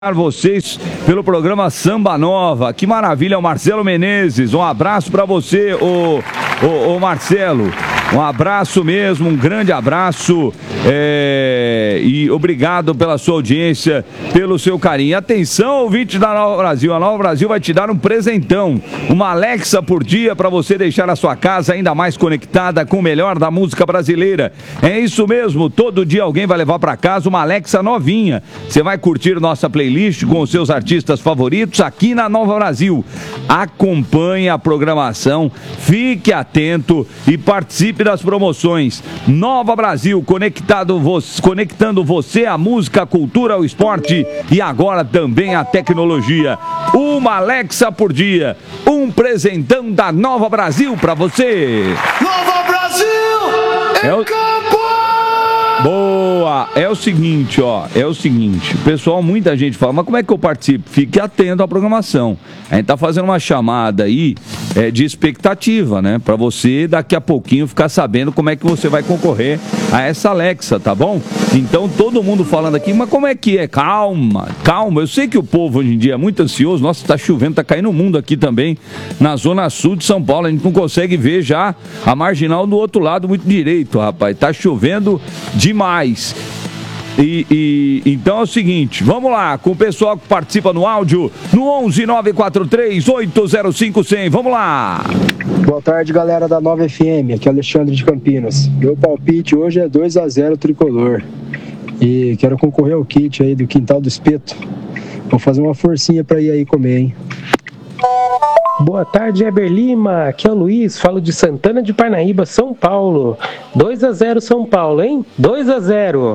Vocês pelo programa Samba Nova. Que maravilha, o Marcelo Menezes. Um abraço para você, ô Marcelo. Um abraço mesmo, um grande abraço e obrigado pela sua audiência, pelo seu carinho. Atenção, ouvinte da Nova Brasil, a Nova Brasil vai te dar um presentão, uma Alexa por dia para você deixar a sua casa ainda mais conectada com o melhor da música brasileira. É isso mesmo, todo dia alguém vai levar para casa uma Alexa novinha. Você vai curtir nossa playlist com os seus artistas favoritos aqui na Nova Brasil. Acompanhe a programação, fique atento e participe das promoções. Nova Brasil, conectando você à música, à cultura, ao esporte e agora também à tecnologia. Uma Alexa por dia, um presentão da Nova Brasil para você. Nova Brasil em campo! Boa! É o seguinte, pessoal, muita gente fala, mas como é que eu participo? Fique atento à programação. A gente tá fazendo uma chamada aí de expectativa, né? Pra você daqui a pouquinho ficar sabendo como é que você vai concorrer a essa Alexa, tá bom? Então todo mundo falando aqui, mas como é que é? Calma. Eu sei que o povo hoje em dia é muito ansioso. Nossa, tá chovendo, tá caindo o mundo aqui também, na zona sul de São Paulo. A gente não consegue ver já a marginal do outro lado muito direito, rapaz. Tá chovendo demais. Então é o seguinte, vamos lá, com o pessoal que participa no áudio, no 11-943-805-100, vamos lá. Boa tarde, galera da Nova FM, aqui é Alexandre de Campinas. Meu palpite hoje é 2-0 tricolor. E quero concorrer ao kit aí do Quintal do Espeto. Vou fazer uma forcinha pra ir aí comer, hein? Boa tarde, Eber Lima. Aqui é o Luiz, falo de Santana de Parnaíba, São Paulo. 2-0 São Paulo, hein? 2-0.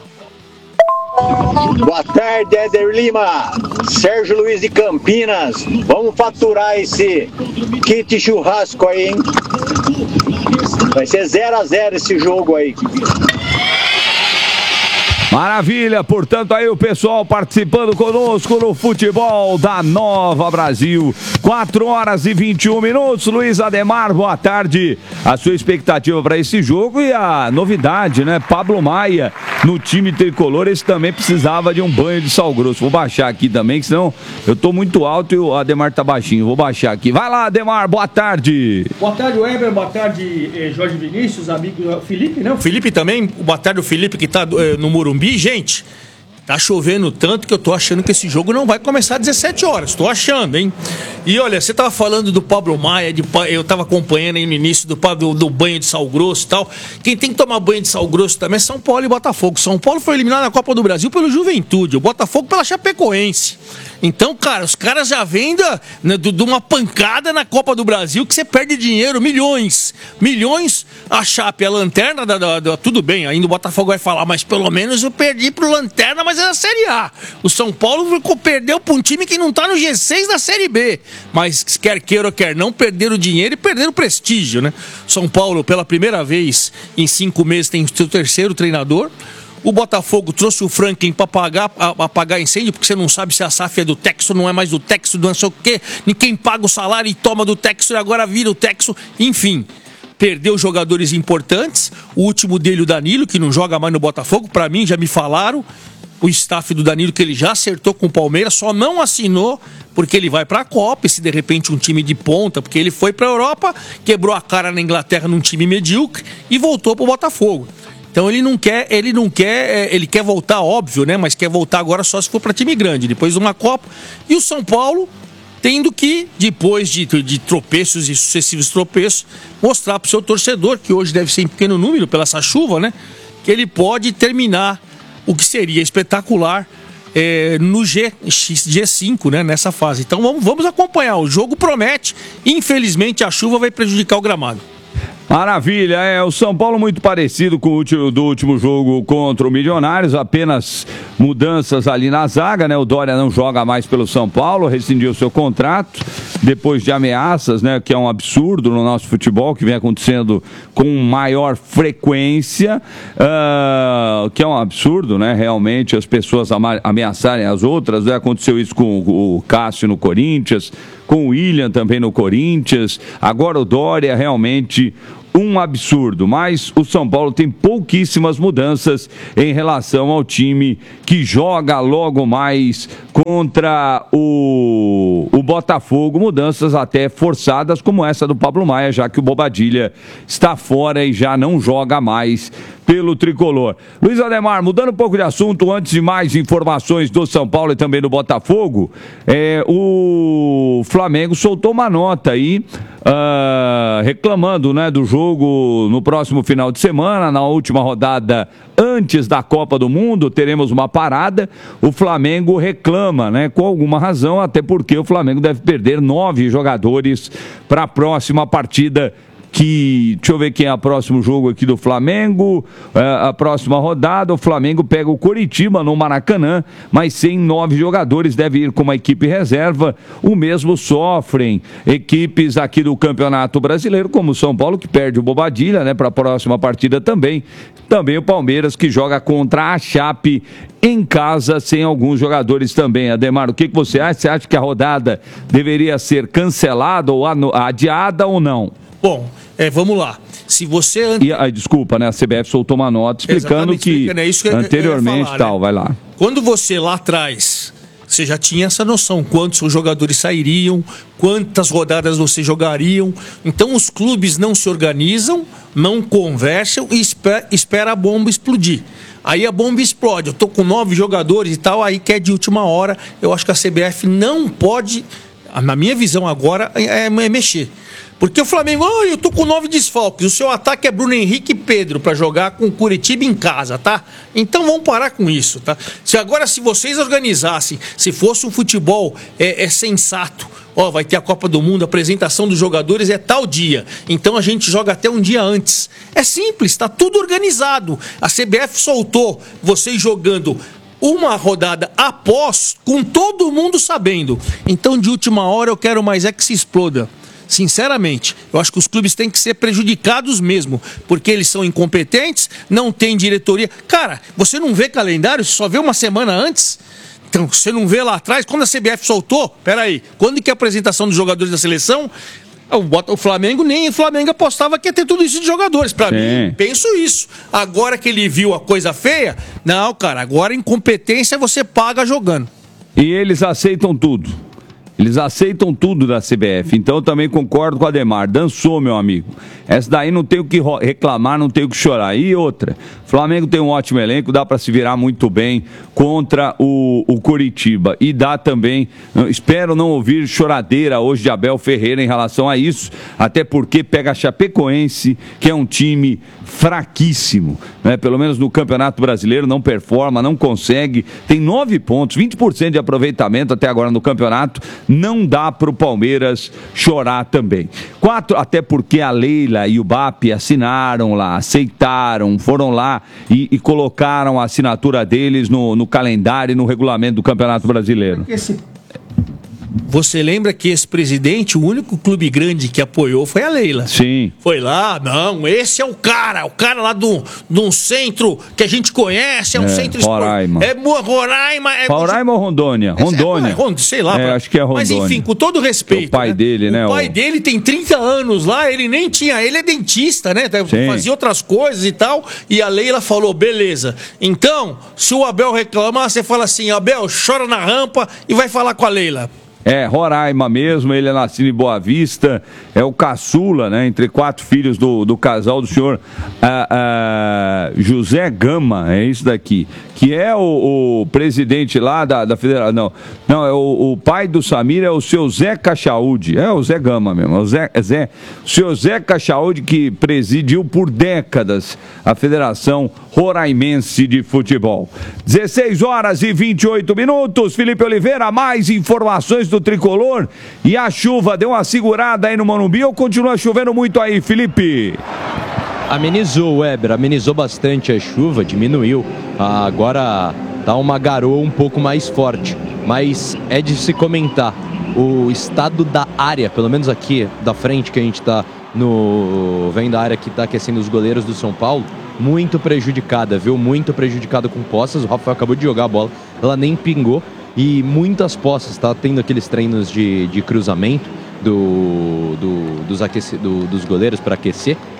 Boa tarde, Éder Lima, Sérgio Luiz de Campinas. Vamos faturar esse kit churrasco aí, hein? Vai ser 0-0 esse jogo aí. Maravilha, portanto aí o pessoal participando conosco no futebol da Nova Brasil. 4h21. Luiz Ademar, boa tarde. A sua expectativa para esse jogo e a novidade, né? Pablo Maia no time tricolor, esse também precisava de um banho de sal grosso. Vou baixar aqui também, que senão eu tô muito alto e o Ademar tá baixinho. Vou baixar aqui. Vai lá, Ademar, boa tarde. Boa tarde, Weber, boa tarde, Jorge Vinícius, amigo Felipe, né? O Felipe também, boa tarde o Felipe que tá no Morumbi. Gente, tá chovendo tanto que eu tô achando que esse jogo não vai começar às 17 horas. Tô achando, hein? E olha, você tava falando do Pablo Maia, eu tava acompanhando aí no início do banho de sal grosso e tal. Quem tem que tomar banho de sal grosso também é São Paulo e Botafogo. São Paulo foi eliminado na Copa do Brasil pelo Juventude, o Botafogo pela Chapecoense. Então, cara, os caras já vêm de uma pancada na Copa do Brasil que você perde dinheiro, milhões. A Chape, a lanterna, tudo bem, ainda o Botafogo vai falar, mas pelo menos eu perdi pro lanterna, mas é da Série A. O São Paulo perdeu pra um time que não tá no G6 da Série B. Mas quer queira ou quer não, perderam dinheiro e perderam prestígio, né? São Paulo, pela primeira vez em 5 meses, tem o seu terceiro treinador. O Botafogo trouxe o Franklin para apagar incêndio, porque você não sabe se a SAF é do Texo, não é mais do Texo, não sei o quê. Quem paga o salário e toma do Texo e agora vira o Texo. Enfim, perdeu jogadores importantes. O último dele, o Danilo, que não joga mais no Botafogo. Para mim, já me falaram, o staff do Danilo, que ele já acertou com o Palmeiras, só não assinou porque ele vai para a Copa. E se de repente um time de ponta, porque ele foi para a Europa, quebrou a cara na Inglaterra num time medíocre e voltou para o Botafogo. Então ele quer voltar, óbvio, né? Mas quer voltar agora só se for para time grande, depois de uma Copa. E o São Paulo tendo que, depois de tropeços e sucessivos tropeços, mostrar para o seu torcedor, que hoje deve ser em pequeno número pela essa chuva, né? Que ele pode terminar o que seria espetacular no G5, né? Nessa fase. Então vamos acompanhar. O jogo promete. Infelizmente a chuva vai prejudicar o gramado. Maravilha, o São Paulo muito parecido com o do último jogo contra o Milionários, apenas mudanças ali na zaga, né? O Dória não joga mais pelo São Paulo, rescindiu seu contrato depois de ameaças, né? Que é um absurdo no nosso futebol, que vem acontecendo com maior frequência, que é um absurdo, né? Realmente as pessoas ameaçarem as outras, né? Aconteceu isso com o Cássio no Corinthians, com o William também no Corinthians, agora o Dória realmente um absurdo, mas o São Paulo tem pouquíssimas mudanças em relação ao time que joga logo mais contra o Botafogo, mudanças até forçadas como essa do Pablo Maia, já que o Bobadilha está fora e já não joga mais pelo tricolor. Luiz Ademar, mudando um pouco de assunto, antes de mais informações do São Paulo e também do Botafogo, o Flamengo soltou uma nota aí, reclamando, né, do jogo no próximo final de semana, na última rodada antes da Copa do Mundo, teremos uma parada. O Flamengo reclama, né, com alguma razão, até porque o Flamengo deve perder 9 jogadores para a próxima partida. Deixa eu ver quem é o próximo jogo aqui do Flamengo, a próxima rodada, o Flamengo pega o Coritiba no Maracanã, mas sem 9 jogadores, deve ir com uma equipe reserva. O mesmo sofrem equipes aqui do Campeonato Brasileiro, como o São Paulo, que perde o Bobadilha, né, para a próxima partida também. Também o Palmeiras, que joga contra a Chape em casa, sem alguns jogadores também. Ademar, o que você acha? Você acha que a rodada deveria ser cancelada ou adiada ou não? Bom, vamos lá. Se você... Desculpa, né? A CBF soltou uma nota explicando que anteriormente falar, tal, né? Vai lá. Quando você lá atrás, você já tinha essa noção, quantos jogadores sairiam, quantas rodadas você jogariam. Então os clubes não se organizam, não conversam e espera a bomba explodir. Aí a bomba explode, eu tô com 9 jogadores e tal, aí que é de última hora. Eu acho que a CBF não pode, na minha visão agora, mexer. Porque o Flamengo, eu tô com 9 desfalques, o seu ataque é Bruno Henrique e Pedro para jogar com o Curitiba em casa, tá? Então vamos parar com isso, tá? Se vocês organizassem, se fosse um futebol sensato, vai ter a Copa do Mundo, a apresentação dos jogadores é tal dia, então a gente joga até um dia antes. É simples, tá tudo organizado. A CBF soltou vocês jogando uma rodada após, com todo mundo sabendo. Então de última hora eu quero mais que se exploda. Sinceramente, eu acho que os clubes têm que ser prejudicados mesmo, porque eles são incompetentes, não tem diretoria. Cara, você não vê calendário, você só vê uma semana antes. Então, você não vê lá atrás, quando a CBF soltou, peraí, quando que é a apresentação dos jogadores da seleção? O Flamengo, nem o Flamengo apostava que ia ter tudo isso de jogadores. Pra mim, penso isso. Agora que ele viu a coisa feia, não, cara, agora incompetência você paga jogando. E eles aceitam tudo. Eles aceitam tudo da CBF, então eu também concordo com o Ademar. Dançou, meu amigo. Essa daí não tem o que reclamar, não tem o que chorar. E outra, Flamengo tem um ótimo elenco, dá para se virar muito bem contra o Coritiba. E dá também, espero não ouvir choradeira hoje de Abel Ferreira em relação a isso, até porque pega a Chapecoense, que é um time fraquíssimo, né? Pelo menos no Campeonato Brasileiro, não performa, não consegue, tem 9 pontos, 20% de aproveitamento até agora no campeonato. Não dá para o Palmeiras chorar também. 4, até porque a Leila e o BAP assinaram lá, aceitaram, foram lá e colocaram a assinatura deles no calendário e no regulamento do Campeonato Brasileiro. Você lembra que esse presidente, o único clube grande que apoiou foi a Leila. Sim. Foi lá, não, esse é o cara lá de um centro que a gente conhece, um centro Roraima. Roraima. Roraima ou Rondônia? Rondônia. Sei lá. Acho que é Rondônia. Mas enfim, com todo respeito. O pai dele, né? O pai dele tem 30 anos lá, ele nem tinha, ele é dentista, né? Sim. Fazia outras coisas e tal, e a Leila falou, beleza. Então, se o Abel reclamar, você fala assim, Abel, chora na rampa e vai falar com a Leila. Roraima mesmo, ele é nascido em Boa Vista, é o caçula, né, entre 4 filhos do casal do senhor José Gama, é isso daqui, que é o presidente lá da federação, não, é o pai do Samir, é o seu Zé Cachaúde, é o Zé Gama mesmo, o seu Zé Cachaúde, que presidiu por décadas a Federação Roraimense de Futebol. 16h28, Felipe Oliveira, mais informações do tricolor. E a chuva deu uma segurada aí no Morumbi ou continua chovendo muito aí, Felipe? Amenizou, Weber, amenizou bastante a chuva, diminuiu. Agora tá uma garoa um pouco mais forte, mas é de se comentar. O estado da área, pelo menos aqui da frente que a gente tá vendo a área que tá aquecendo os goleiros do São Paulo, muito prejudicada, viu? Muito prejudicada com poças. O Rafael acabou de jogar a bola, ela nem pingou. E muitas poças, tá tendo aqueles treinos de cruzamento dos goleiros para aquecer.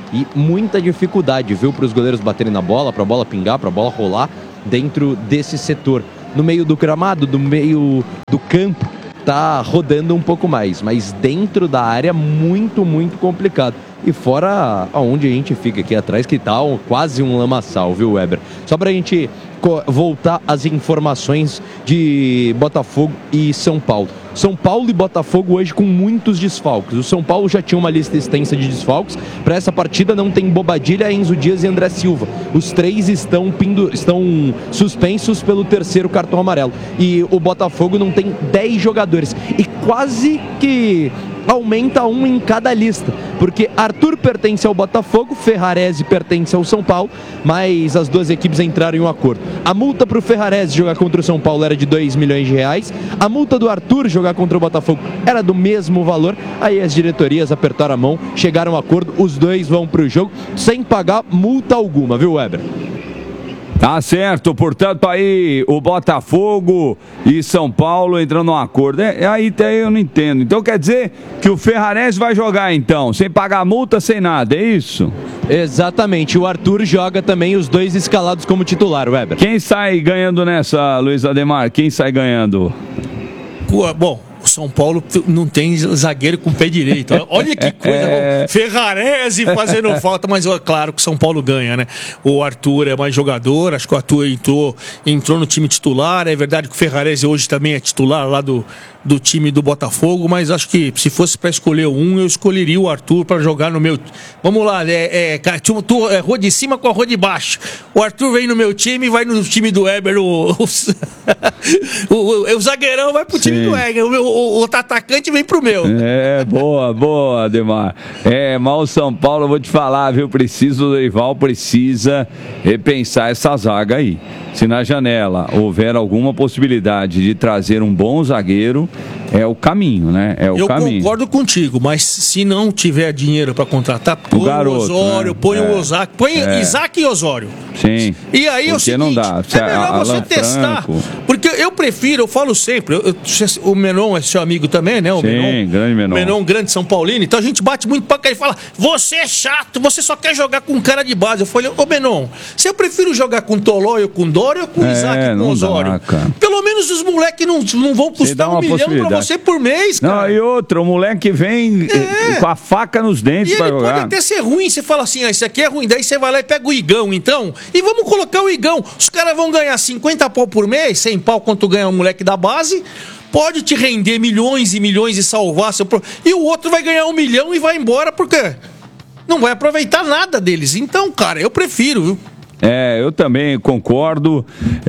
e muita dificuldade, viu, para os goleiros baterem na bola, para a bola pingar, para a bola rolar dentro desse setor. No meio do gramado, no meio do campo, tá rodando um pouco mais, mas dentro da área muito, muito complicado. E fora aonde a gente fica aqui atrás, que tá quase um lamaçal, viu, Weber? Só pra gente voltar às informações de Botafogo e São Paulo. São Paulo e Botafogo hoje com muitos desfalques. O São Paulo já tinha uma lista extensa de desfalques. Para essa partida não tem Bobadilha, Enzo Dias e André Silva. Os três estão suspensos pelo terceiro cartão amarelo. E o Botafogo não tem 10 jogadores. E quase que aumenta um em cada lista, porque Arthur pertence ao Botafogo, Ferrarese pertence ao São Paulo, mas as duas equipes entraram em um acordo. A multa para o Ferrarese jogar contra o São Paulo era de R$2 milhões, a multa do Arthur jogar contra o Botafogo era do mesmo valor, aí as diretorias apertaram a mão, chegaram a um acordo, os dois vão para o jogo sem pagar multa alguma, viu, Weber? Tá certo, portanto aí o Botafogo e São Paulo entrando num acordo. Aí eu não entendo. Então quer dizer que o Ferrarese vai jogar então, sem pagar multa, sem nada, é isso? Exatamente, o Arthur joga também, os dois escalados como titular, Weber. Quem sai ganhando nessa, Luiz Ademar? Quem sai ganhando? Bom, o São Paulo não tem zagueiro com pé direito. Olha que coisa. Ferrarese fazendo falta, mas é claro que o São Paulo ganha, né? O Arthur é mais jogador, acho que o Arthur entrou no time titular. É verdade que o Ferrarese hoje também é titular lá do time do Botafogo, mas acho que se fosse para escolher um, eu escolheria o Arthur para jogar no meu. Vamos lá, tu é rua de cima com a rua de baixo. O Arthur vem no meu time e vai no time do Weber. O zagueirão vai pro time do Weber. O atacante vem pro meu. Boa, Ademar. Mas o São Paulo, eu vou te falar, viu? O Dorival precisa repensar essa zaga aí. Se na janela houver alguma possibilidade de trazer um bom zagueiro, é o caminho, né? Eu concordo contigo, mas se não tiver dinheiro para contratar, põe o Osório, né? Põe o Isaac, Isaac e Osório. Sim. E aí é o seguinte, não dá. É melhor você testar. Porque eu prefiro, eu falo sempre, o Menon é seu amigo também, né? Sim, grande Menon. Menon, grande São Paulino, então a gente bate muito pra cá e fala, você é chato, você só quer jogar com cara de base. Eu falei, Menon, se eu prefiro jogar com Tolói ou com Dória ou com Isaac ou com Osório? Dá, pelo menos os moleques não vão custar $1 milhão pra você por mês, cara. Não, e outra, o moleque vem com a faca nos dentes pra jogar. Pode até ser ruim, você fala assim, isso aqui é ruim, daí você vai lá e pega o Igão, então, e vamos colocar o Igão. Os caras vão ganhar 50 pau por mês, 100 pau quanto ganha um moleque da base, pode te render milhões e milhões e salvar seu... E o outro vai ganhar 1 milhão e vai embora, porque não vai aproveitar nada deles. Então, cara, eu prefiro, viu? Eu também concordo.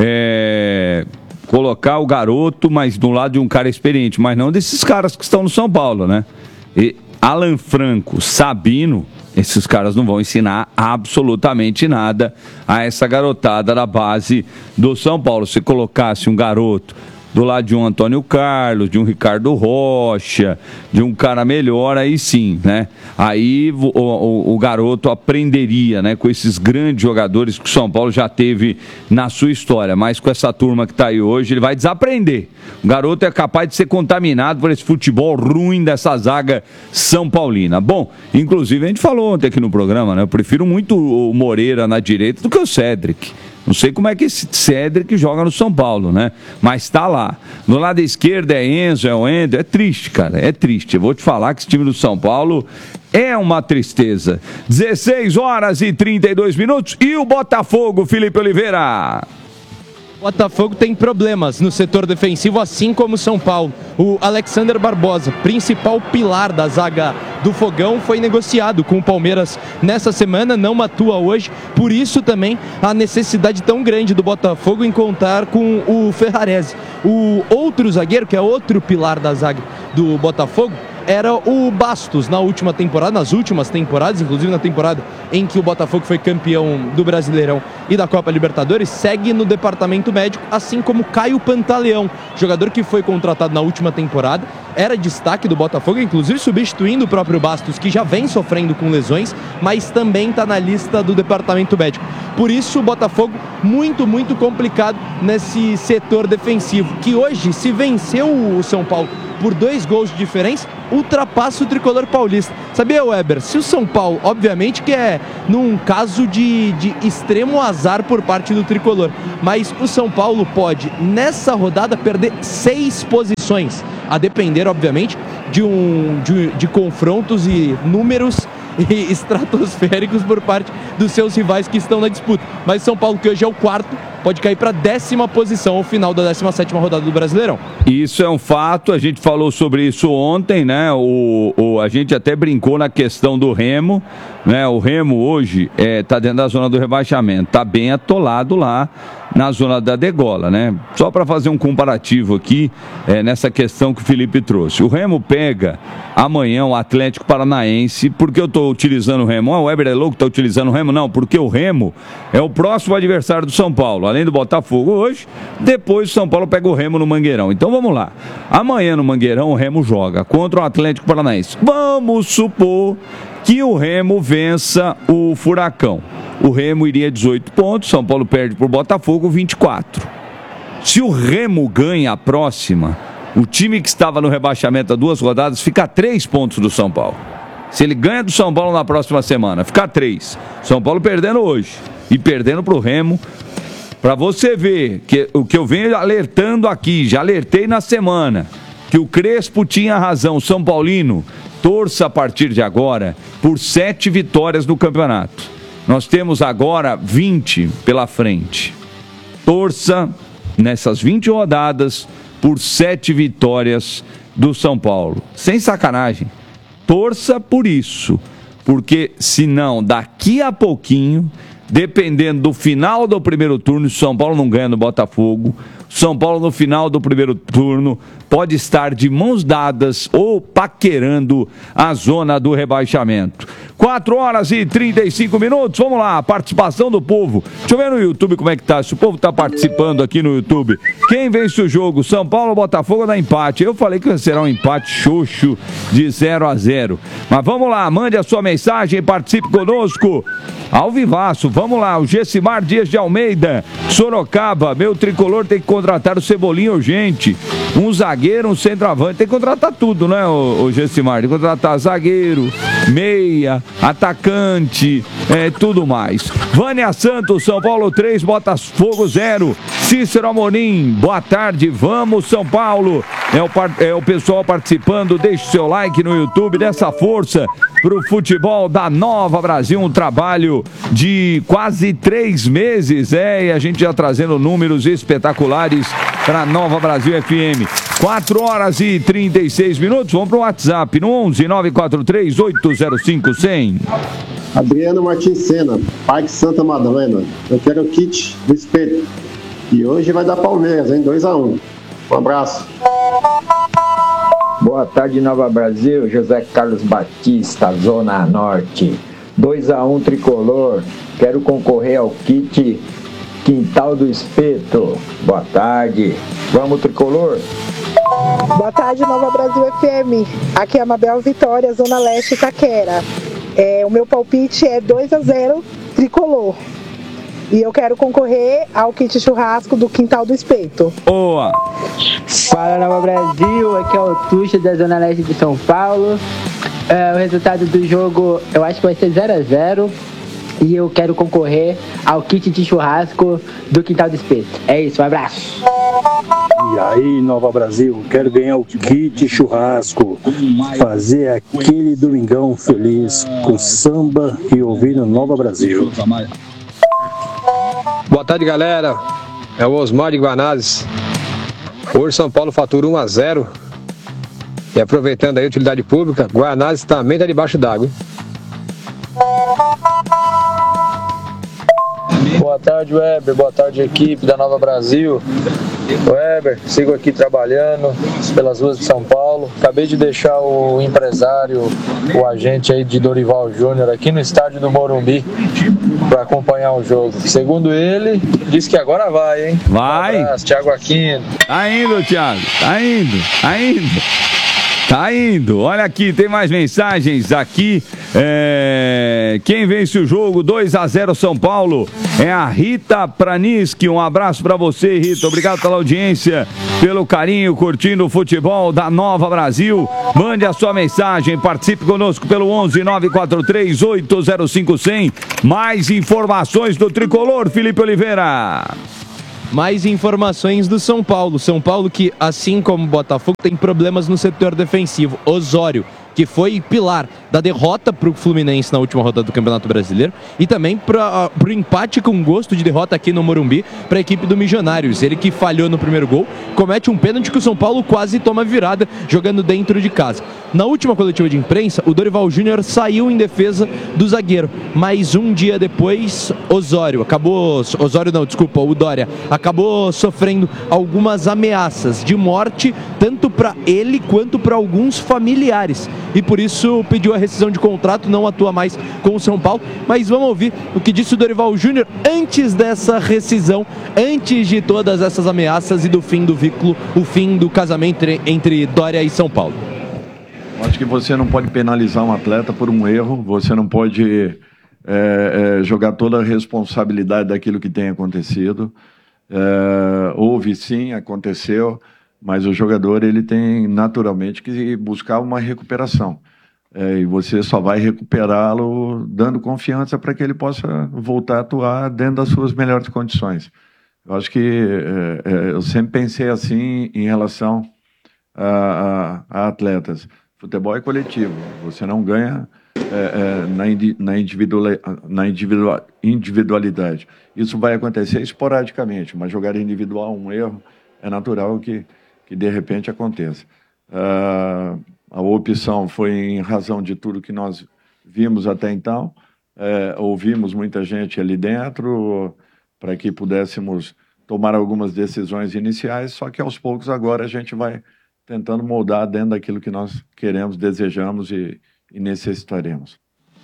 Colocar o garoto, mas do lado de um cara experiente, mas não desses caras que estão no São Paulo, né? E Alan Franco, Sabino, esses caras não vão ensinar absolutamente nada a essa garotada da base do São Paulo. Se colocasse um garoto do lado de um Antônio Carlos, de um Ricardo Rocha, de um cara melhor, aí sim, né? Aí o garoto aprenderia, né? Com esses grandes jogadores que o São Paulo já teve na sua história. Mas com essa turma que tá aí hoje, ele vai desaprender. O garoto é capaz de ser contaminado por esse futebol ruim dessa zaga São Paulina. Bom, inclusive a gente falou ontem aqui no programa, né? Eu prefiro muito o Moreira na direita do que o Cédric. Não sei como é que esse Cédric joga no São Paulo, né? Mas tá lá. No lado esquerdo é Enzo, é o Ender. É triste, cara. É triste. Eu vou te falar que esse time do São Paulo é uma tristeza. 16h32. E o Botafogo, Felipe Oliveira? Botafogo tem problemas no setor defensivo, assim como o São Paulo. O Alexander Barbosa, principal pilar da zaga do Fogão, foi negociado com o Palmeiras nessa semana, não atua hoje. Por isso também a necessidade tão grande do Botafogo em contar com o Ferrarese. O outro zagueiro, que é outro pilar da zaga do Botafogo, era o Bastos nas últimas temporadas, inclusive na temporada em que o Botafogo foi campeão do Brasileirão e da Copa Libertadores, segue no departamento médico, assim como Caio Pantaleão, jogador que foi contratado na última temporada, era destaque do Botafogo, inclusive substituindo o próprio Bastos, que já vem sofrendo com lesões, mas também está na lista do departamento médico. Por isso o Botafogo muito, muito complicado nesse setor defensivo, que hoje, se venceu o São Paulo por 2 gols de diferença, ultrapassa o tricolor paulista. Sabia, Weber? Se o São Paulo, obviamente que é num caso de extremo azar por parte do tricolor, mas o São Paulo pode, nessa rodada, perder 6 posições, a depender, obviamente, de confrontos e números e estratosféricos por parte dos seus rivais que estão na disputa. Mas São Paulo, que hoje é o 4º, pode cair para a 10ª posição ao final da 17ª rodada do Brasileirão. Isso é um fato, a gente falou sobre isso ontem, né? A gente até brincou na questão do Remo, né? O Remo hoje tá dentro da zona do rebaixamento, tá bem atolado lá na zona da degola, né? Só para fazer um comparativo aqui, nessa questão que o Felipe trouxe. O Remo pega amanhã o Atlético Paranaense. Por que eu tô utilizando o Remo? O Weber é louco, tá utilizando o Remo? Não, porque o Remo é o próximo adversário do São Paulo, além do Botafogo hoje. Depois o São Paulo pega o Remo no Mangueirão. Então vamos lá. Amanhã no Mangueirão o Remo joga contra o Atlético Paranaense. Vamos supor que o Remo vença o Furacão. O Remo iria 18 pontos, São Paulo perde por Botafogo 24. Se o Remo ganha a próxima, o time que estava no rebaixamento há 2 rodadas fica a 3 pontos do São Paulo. Se ele ganha do São Paulo na próxima semana, fica a 3. São Paulo perdendo hoje e perdendo para o Remo. Para você ver que o que eu venho alertando aqui, já alertei na semana, que o Crespo tinha razão, São Paulino, torça a partir de agora por 7 vitórias no campeonato. Nós temos agora 20 pela frente. Torça nessas 20 rodadas por 7 vitórias do São Paulo. Sem sacanagem. Torça por isso. Porque senão, daqui a pouquinho, dependendo do final do primeiro turno, se o São Paulo não ganha no Botafogo, São Paulo no final do primeiro turno pode estar de mãos dadas ou paquerando a zona do rebaixamento. 4h35, vamos lá, participação do povo. Deixa eu ver no YouTube como é que tá, se o povo tá participando aqui no YouTube. Quem vence o jogo, São Paulo ou Botafogo, dá empate. Eu falei que será um empate xoxo de 0-0. Mas vamos lá, mande a sua mensagem, participe conosco. Ao vivaço, vamos lá, o Gessimar Dias de Almeida, Sorocaba, meu tricolor tem que contratar o Cebolinha urgente, um zagueiro, um centroavante, tem que contratar tudo, né, o Gessimar, tem que contratar zagueiro, meia, atacante, tudo mais. Vânia Santos, São Paulo 3, Botafogo 0, Cícero Amorim, boa tarde, vamos São Paulo, é o pessoal participando, deixe seu like no YouTube, dessa força pro futebol da Nova Brasil, um trabalho de quase 3 meses, e a gente já trazendo números espetaculares para Nova Brasil FM. 4h36, vamos pro WhatsApp, no 11 943 805 100. Adriano Martins Sena, Parque Santa Madalena, eu quero o kit do Espeto, e hoje vai dar Palmeiras, hein, 2-1, um abraço. Boa tarde, Nova Brasil, José Carlos Batista, Zona Norte, 2-1 tricolor, quero concorrer ao kit Quintal do Espeto, boa tarde, vamos tricolor. Boa tarde, Nova Brasil FM, aqui é a Mabel Vitória, Zona Leste, Itaquera, o meu palpite é 2-0 tricolor. E eu quero concorrer ao kit churrasco do Quintal do Espeto. Boa! Fala, Nova Brasil, aqui é o Tuxa da Zona Leste de São Paulo. O resultado do jogo eu acho que vai ser 0-0. E eu quero concorrer ao kit de churrasco do Quintal do Espeto. É isso, um abraço. E aí, Nova Brasil, quero ganhar o kit churrasco, fazer aquele domingão feliz com samba e ouvindo Nova Brasil. Boa tarde, galera. É o Osmar de Guanazes. Hoje São Paulo fatura 1-0. E aproveitando aí a utilidade pública, Guanazes também está debaixo d'água. Boa tarde, Weber. Boa tarde, equipe da Nova Brasil. Weber, sigo aqui trabalhando pelas ruas de São Paulo. Acabei de deixar o empresário, o agente aí de Dorival Júnior aqui no estádio do Morumbi para acompanhar o jogo. Segundo ele, disse que agora vai, hein? Vai. Um abraço, Thiago Aquino. Tá indo, Thiago. Tá indo. Olha aqui, tem mais mensagens aqui Quem vence o jogo? 2-0 São Paulo. É a Rita Praniski. Um abraço pra você, Rita. Obrigado pela audiência, pelo carinho, curtindo o futebol da Nova Brasil. Mande a sua mensagem, participe conosco pelo 11-943-805-100. Mais informações do Tricolor, Felipe Oliveira. Mais informações do São Paulo. São Paulo que, assim como o Botafogo, tem problemas no setor defensivo. Osório, que foi pilar da derrota para o Fluminense na última rodada do Campeonato Brasileiro e também para o empate com gosto de derrota aqui no Morumbi para a equipe do Milionários. Ele que falhou no primeiro gol, comete um pênalti que o São Paulo quase toma virada jogando dentro de casa. Na última coletiva de imprensa, o Dorival Júnior saiu em defesa do zagueiro, mas um dia depois, o Dória acabou sofrendo algumas ameaças de morte, tanto para ele quanto para alguns familiares. E por isso pediu a rescisão de contrato, não atua mais com o São Paulo. Mas vamos ouvir o que disse o Dorival Júnior antes dessa rescisão, antes de todas essas ameaças e do fim do vínculo, o fim do casamento entre Dória e São Paulo. Acho que você não pode penalizar um atleta por um erro, você não pode jogar toda a responsabilidade daquilo que tem acontecido. Houve sim, aconteceu, mas o jogador ele tem naturalmente que buscar uma recuperação. E você só vai recuperá-lo dando confiança para que ele possa voltar a atuar dentro das suas melhores condições. Eu acho que eu sempre pensei assim em relação a atletas. Futebol é coletivo, você não ganha na individualidade. Isso vai acontecer esporadicamente, mas jogar individual, um erro, é natural que de repente aconteça. A opção foi em razão de tudo que nós vimos até então, ouvimos muita gente ali dentro para que pudéssemos tomar algumas decisões iniciais, só que aos poucos agora a gente vai tentando moldar dentro daquilo que nós queremos, desejamos e necessitaremos.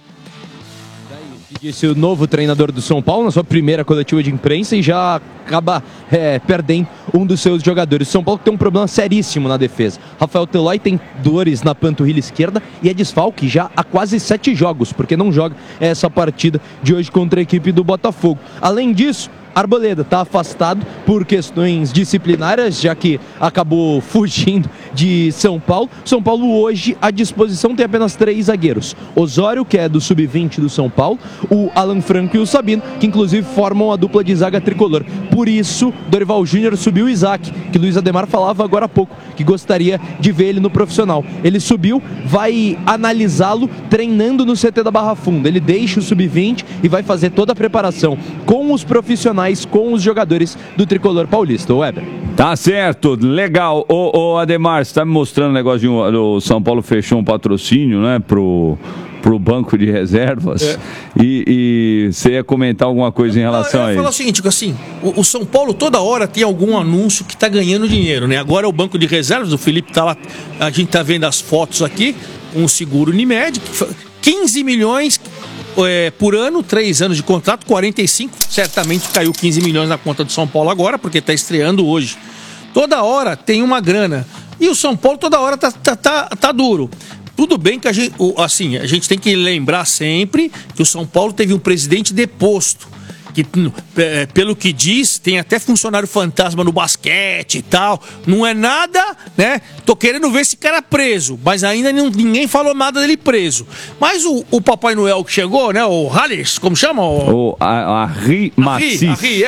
Disse o novo treinador do São Paulo na sua primeira coletiva de imprensa e já acaba perdendo um dos seus jogadores. O São Paulo tem um problema seríssimo na defesa. Rafael Telói tem dores na panturrilha esquerda e é desfalque já há quase 7 jogos, porque não joga essa partida de hoje contra a equipe do Botafogo. Além disso, Arboleda está afastado por questões disciplinares, já que acabou fugindo de São Paulo. São Paulo hoje, à disposição, tem apenas 3 zagueiros. Osório, que é do Sub-20 do São Paulo, o Alan Franco e o Sabino, que inclusive formam a dupla de zaga tricolor. Por isso, Dorival Júnior subiu o Isaac, que Luiz Ademar falava agora há pouco, que gostaria de ver ele no profissional. Ele subiu, vai analisá-lo treinando no CT da Barra Funda. Ele deixa o Sub-20 e vai fazer toda a preparação com os profissionais, com os jogadores do tricolor paulista. O Weber. Tá certo, legal. Ô Ademar, você tá me mostrando o negócio de o São Paulo fechou um patrocínio, né, pro banco de reservas. E você ia comentar alguma coisa em relação a isso? Eu ia falar o seguinte, assim, o São Paulo toda hora tem algum anúncio que tá ganhando dinheiro, né? Agora é o banco de reservas, o Felipe tá lá, a gente tá vendo as fotos aqui, um seguro Unimed, 15 milhões por ano, 3 anos de contrato, 45, certamente caiu 15 milhões na conta do São Paulo agora, porque está estreando hoje. Toda hora tem uma grana, e o São Paulo toda hora tá duro. Tudo bem que a gente tem que lembrar sempre que o São Paulo teve um presidente deposto, que pelo que diz, tem até funcionário fantasma no basquete e tal, não é nada, né? Tô querendo ver esse cara preso, mas ainda ninguém falou nada dele preso. Mas o Papai Noel que chegou, né? O Halles, como chama? O Arri Macis.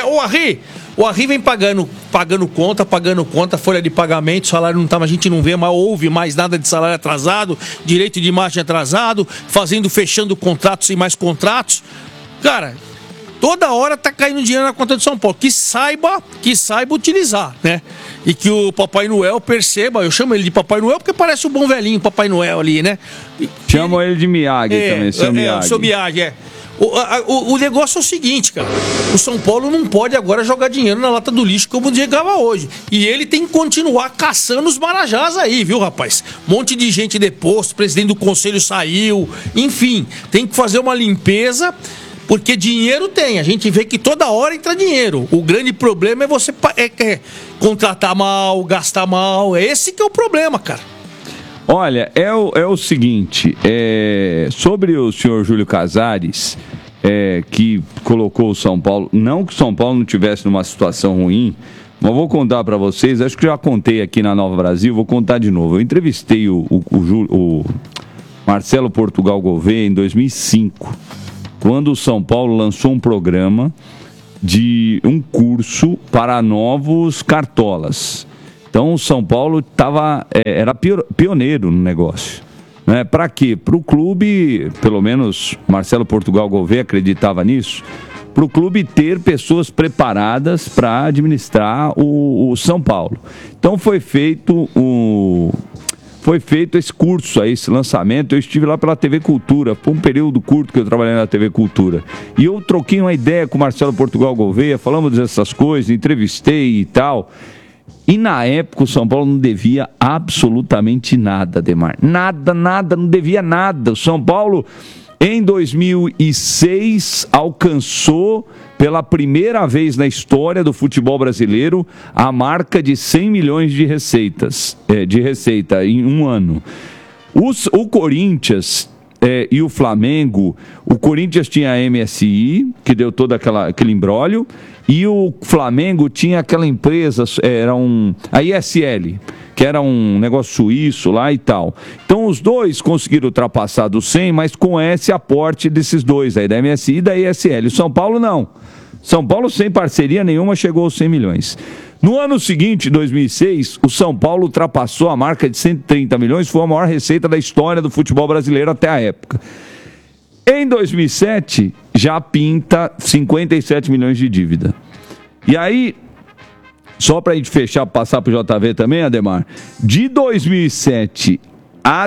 O Arri vem pagando conta, folha de pagamento, salário não tá, a gente não vê, mas ouve mais nada de salário atrasado, direito de imagem atrasado, fechando contratos e mais contratos. Cara, toda hora tá caindo dinheiro na conta do São Paulo, que saiba utilizar, né? E que o Papai Noel perceba, eu chamo ele de Papai Noel porque parece o bom velhinho Papai Noel ali, né? Chamo ele de Miyagi também, seu Miyagi. Seu Miyagi, O negócio é o seguinte, cara, o São Paulo não pode agora jogar dinheiro na lata do lixo como jogava hoje. E ele tem que continuar caçando os marajás aí, viu, rapaz? Monte de gente deposto, o presidente do conselho saiu, enfim, tem que fazer uma limpeza. Porque dinheiro tem, a gente vê que toda hora entra dinheiro. O grande problema é você contratar mal, gastar mal. Esse que é o problema, cara. Olha, é o seguinte, sobre o senhor Júlio Casares, que colocou o São Paulo, não que o São Paulo não estivesse numa situação ruim, mas vou contar para vocês, acho que já contei aqui na Nova Brasil, vou contar de novo. Eu entrevistei o Marcelo Portugal Gouveia em 2005, quando o São Paulo lançou um programa de um curso para novos cartolas. Então o São Paulo era pioneiro no negócio. Né? Para quê? Para o clube, pelo menos Marcelo Portugal Gouveia acreditava nisso, para o clube ter pessoas preparadas para administrar o São Paulo. Então foi feito esse curso aí, esse lançamento. Eu estive lá pela TV Cultura, por um período curto que eu trabalhei na TV Cultura. E eu troquei uma ideia com o Marcelo Portugal Gouveia, falamos dessas coisas, entrevistei e tal. E na época o São Paulo não devia absolutamente nada, Ademar. Nada, não devia nada. O São Paulo, em 2006, alcançou pela primeira vez na história do futebol brasileiro a marca de 100 milhões de receita em um ano. O Corinthians e o Flamengo, o Corinthians tinha a MSI, que deu todo aquele imbróglio, e o Flamengo tinha aquela empresa, a ISL, que era um negócio suíço lá e tal. Então os dois conseguiram ultrapassar do 100, mas com esse aporte desses dois aí, da MSI e da ISL. O São Paulo não. São Paulo, sem parceria nenhuma, chegou aos 100 milhões. No ano seguinte, 2006, o São Paulo ultrapassou a marca de 130 milhões, foi a maior receita da história do futebol brasileiro até a época. Em 2007, já pinta 57 milhões de dívida. E aí, só para a gente fechar, passar para o JV também, Ademar, de 2007 a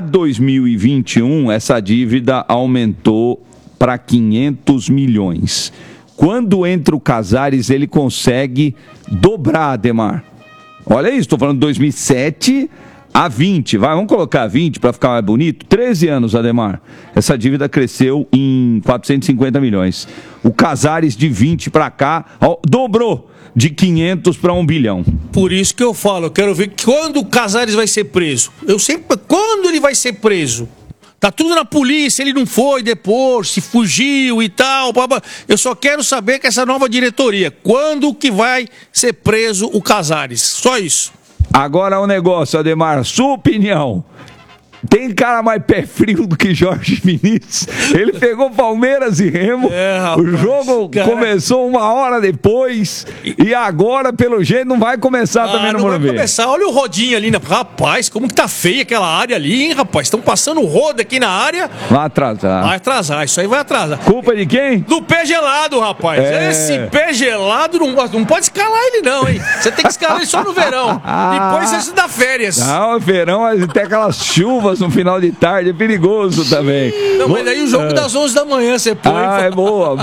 2021, essa dívida aumentou para 500 milhões. Quando entra o Casares, ele consegue dobrar, Ademar. Olha isso, estou falando de 2007 a 20, vamos colocar 20 para ficar mais bonito. 13 anos, Ademar. Essa dívida cresceu em 450 milhões. O Casares de 20 para cá, dobrou de 500 para 1 bilhão. Por isso que eu falo, eu quero ver quando o Casares vai ser preso. Quando ele vai ser preso? Tá tudo na polícia, ele não foi depois, se fugiu e tal. Eu só quero saber que essa nova diretoria, quando que vai ser preso o Casares? Só isso. Agora o negócio, Ademar, sua opinião. Tem cara mais pé frio do que Jorge Vinícius. Ele pegou Palmeiras e Remo. Rapaz, o jogo começou uma hora depois. E agora, pelo jeito, não vai começar também no Morumbi. Não vai começar. Olha o rodinho ali. Rapaz, como que tá feia aquela área ali, hein, rapaz? Estão passando o rodo aqui na área. Vai atrasar. Vai atrasar, isso aí vai atrasar. Culpa de quem? Do pé gelado, rapaz. Esse pé gelado não pode escalar ele não, hein? Você tem que escalar ele só no verão. Depois você dá férias. Não, verão tem aquelas chuvas no final de tarde, é perigoso também. Não, mas aí o jogo das 11 da manhã você põe. É boa.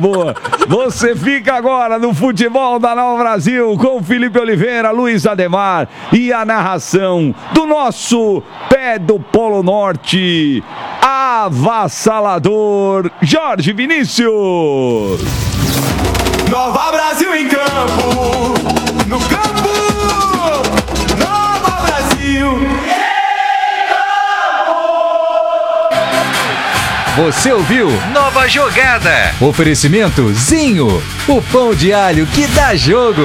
Você fica agora no Futebol da Nova Brasil com Felipe Oliveira, Luiz Ademar e a narração do nosso pé do Polo Norte, avassalador, Jorge Vinícius. Nova Brasil em campo, no campo, Nova Brasil. Você ouviu Nova Jogada. Oferecimento Zinho, o pão de alho que dá jogo.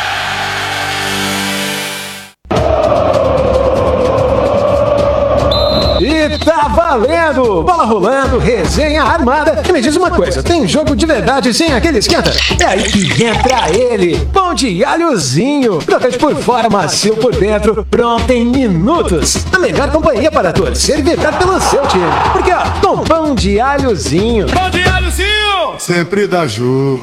E tá valendo! Bola rolando, resenha armada. E me diz uma coisa, tem jogo de verdade sem aquele esquenta? É aí que entra ele, pão de alhozinho. Crocante por fora, macio por dentro, pronto em minutos. A melhor companhia para torcer e vibrar pelo seu time. Porque ó, com pão de alhozinho. Pão de alhozinho! Sempre dá jogo.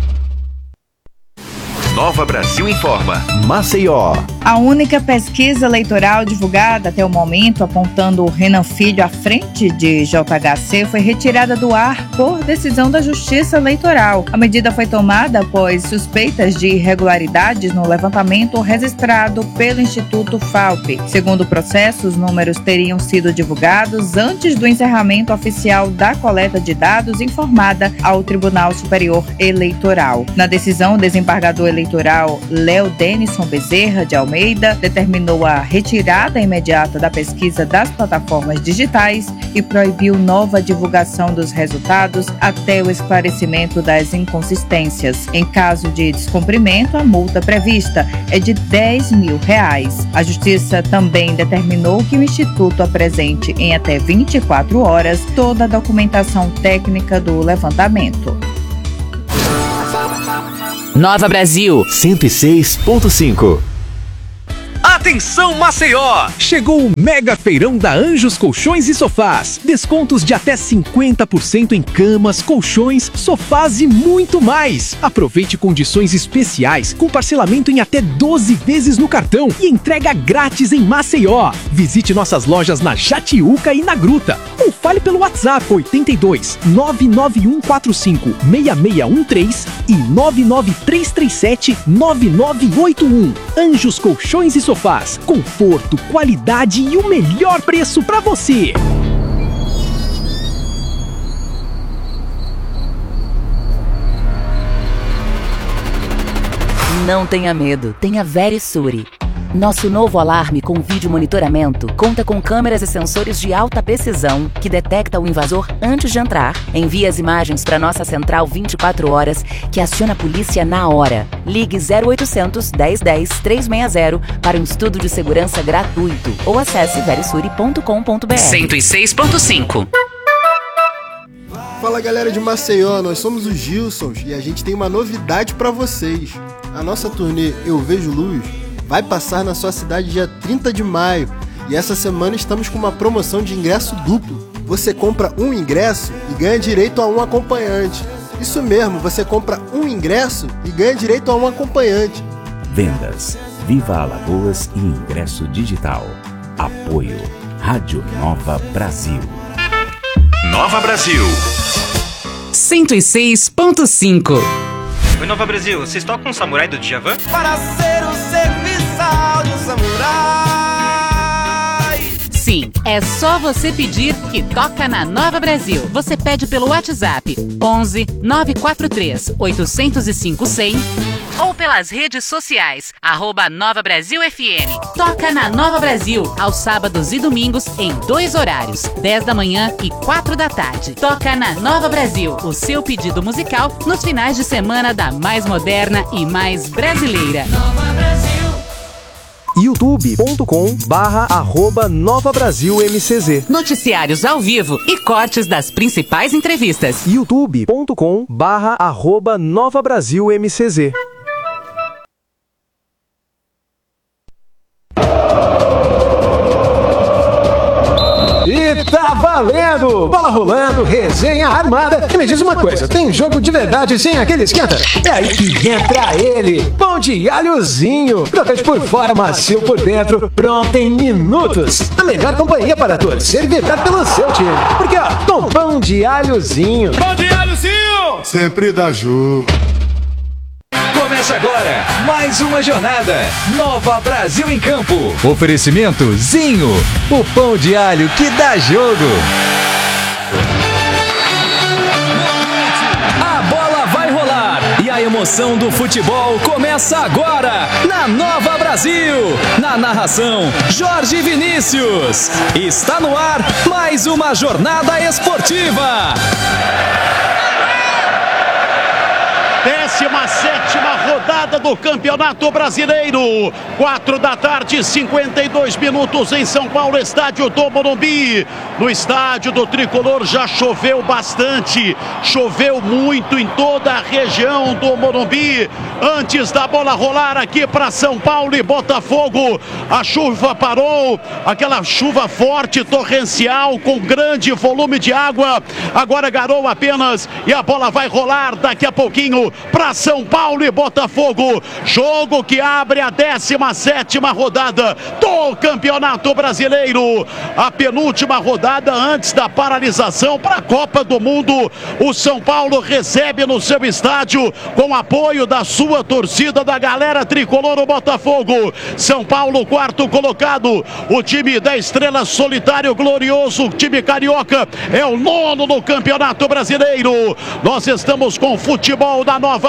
Nova Brasil Informa, Maceió. A única pesquisa eleitoral divulgada até o momento, apontando o Renan Filho à frente de JHC, foi retirada do ar por decisão da Justiça Eleitoral. A medida foi tomada após suspeitas de irregularidades no levantamento registrado pelo Instituto FAUP. Segundo o processo, os números teriam sido divulgados antes do encerramento oficial da coleta de dados informada ao Tribunal Superior Eleitoral. Na decisão, o desembargador eleitoral Eleitoral Léo Denison Bezerra de Almeida determinou a retirada imediata da pesquisa das plataformas digitais e proibiu nova divulgação dos resultados até o esclarecimento das inconsistências. Em caso de descumprimento, a multa prevista é de R$10 mil. A Justiça também determinou que o Instituto apresente em até 24 horas toda a documentação técnica do levantamento. Nova Brasil 106.5. Atenção Maceió! Chegou o mega feirão da Anjos Colchões e Sofás. Descontos de até 50% em camas, colchões, sofás e muito mais. Aproveite condições especiais com parcelamento em até 12 vezes no cartão e entrega grátis em Maceió. Visite nossas lojas na Jatiuca e na Gruta. Ou fale pelo WhatsApp 82 99145 6613 e 99337 9981. Anjos Colchões e Sofás. Conforto, qualidade e o melhor preço para você. Não tenha medo, tenha Verisure. Nosso novo alarme com vídeo monitoramento conta com câmeras e sensores de alta precisão que detecta o invasor antes de entrar, envia as imagens para nossa central 24 horas que aciona a polícia na hora. Ligue 0800 1010 360 para um estudo de segurança gratuito ou acesse verisure.com.br. 106.5. Fala galera de Maceió, nós somos os Gilsons e a gente tem uma novidade para vocês. A nossa turnê Eu Vejo Luz vai passar na sua cidade dia 30 de maio e essa semana estamos com uma promoção de ingresso duplo. Você compra um ingresso e ganha direito a um acompanhante. Isso mesmo, você compra um ingresso e ganha direito a um acompanhante. Vendas, Viva Alagoas e ingresso digital. Apoio, Rádio Nova Brasil. Nova Brasil 106.5. Oi, Nova Brasil, vocês tocam o Samurai do Djavan? Para ser o serviçal de um samurai. Sim, é só você pedir que toca na Nova Brasil. Você pede pelo WhatsApp 11 943 805 100 ou pelas redes sociais @Nova Brasil FM. Toca na Nova Brasil aos sábados e domingos em 2 horários, 10 da manhã e 4 da tarde. Toca na Nova Brasil, o seu pedido musical nos finais de semana da mais moderna e mais brasileira. Nova Brasil. youtube.com/@Nova Brasil MCZ. Noticiários ao vivo e cortes das principais entrevistas. youtube.com/@Nova Brasil MCZ. E tá valendo! Bola rolando, resenha armada. E me diz uma coisa, tem jogo de verdade sem aquele esquenta? É aí que entra ele, pão de alhozinho. Crocante por fora, macio por dentro, pronto em minutos. A melhor companhia para torcer e vibrar pelo seu time. Porque ó, com pão de alhozinho. Pão de alhozinho! Sempre dá jogo. Começa agora mais uma jornada. Nova Brasil em Campo. Oferecimento Zinho, o pão de alho que dá jogo. A bola vai rolar e a emoção do futebol começa agora na Nova Brasil. Na narração, Jorge Vinícius. Está no ar mais uma jornada esportiva. 17ª rodada do Campeonato Brasileiro. 4 da tarde, 52 minutos em São Paulo, estádio do Morumbi. No estádio do Tricolor já choveu bastante, choveu muito em toda a região do Morumbi. Antes da bola rolar aqui para São Paulo e Botafogo, a chuva parou, aquela chuva forte, torrencial, com grande volume de água. Agora garoa apenas e a bola vai rolar daqui a pouquinho para São Paulo e Botafogo. Jogo que abre a 17ª rodada do Campeonato Brasileiro. A penúltima rodada antes da paralisação para a Copa do Mundo. O São Paulo recebe no seu estádio com apoio da sua torcida, da galera tricolor, o Botafogo. São Paulo, quarto colocado. O time da Estrela Solitário Glorioso, o time carioca, é o 9º no Campeonato Brasileiro. Nós estamos com futebol da Nova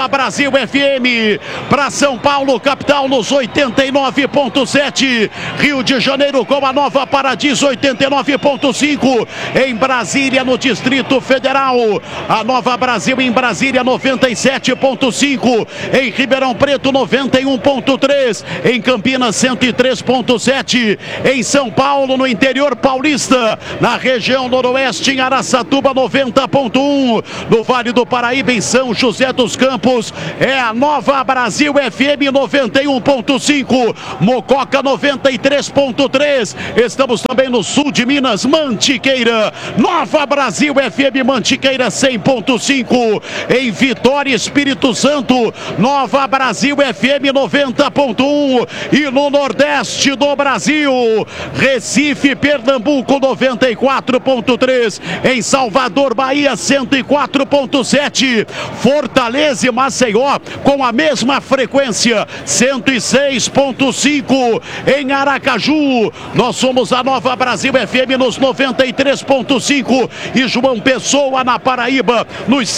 Nova Brasil FM. Para São Paulo, capital, nos 89.7. Rio de Janeiro com a Nova Paradiso, 89.5. Em Brasília, no Distrito Federal, a Nova Brasil em Brasília, 97.5. Em Ribeirão Preto, 91.3. Em Campinas, 103.7. Em São Paulo, no interior paulista, na região noroeste, em Araçatuba, 90.1. No Vale do Paraíba, em São José dos Campos, é a Nova Brasil FM 91.5. Mococa, 93.3. Estamos também no sul de Minas, Mantiqueira. Nova Brasil FM Mantiqueira, 100.5. Em Vitória, Espírito Santo, Nova Brasil FM 90.1. E no Nordeste do Brasil, Recife, Pernambuco, 94.3. Em Salvador, Bahia, 104.7. Fortaleza e Maceió com a mesma frequência, 106.5. Em Aracaju, nós somos a Nova Brasil FM nos 93.5. E João Pessoa, na Paraíba, nos